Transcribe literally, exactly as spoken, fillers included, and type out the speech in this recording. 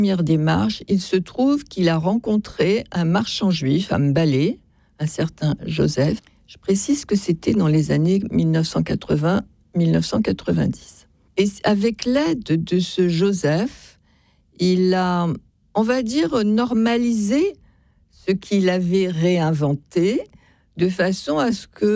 Première démarche, il se trouve qu'il a rencontré un marchand juif à Mballé, un certain Joseph. Je précise que c'était dans les années dix-neuf cent quatre-vingts dix-neuf cent quatre-vingt-dix. Et avec l'aide de ce Joseph, il a, on va dire, normalisé ce qu'il avait réinventé de façon à ce que